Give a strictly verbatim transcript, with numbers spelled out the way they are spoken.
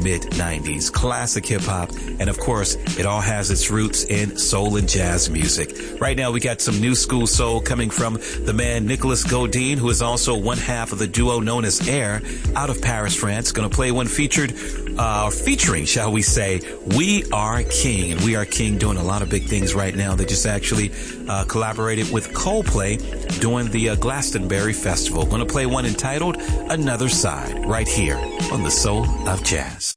mid nineties. Classic hip-hop, and of course, it all has its roots in soul and jazz music. Right now, we got some new school soul coming from the man Nicholas Godine, who is also one half of the duo known as Air, out of Paris, France. Going to play one featured, uh, featuring, shall we say, We Are King. And We Are King doing a lot of big things right now. They just actually uh, collaborated with Coldplay during the uh, Glastonbury Festival. Going to play one entitled Another Side right here on the Soul of Jazz.